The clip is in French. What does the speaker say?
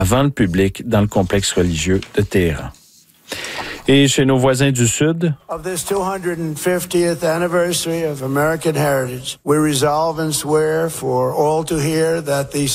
avant le public dans le complexe religieux de Téhéran. Et chez nos voisins du Sud, of this 250th anniversary of American heritage, we resolve and swear for all to hear that the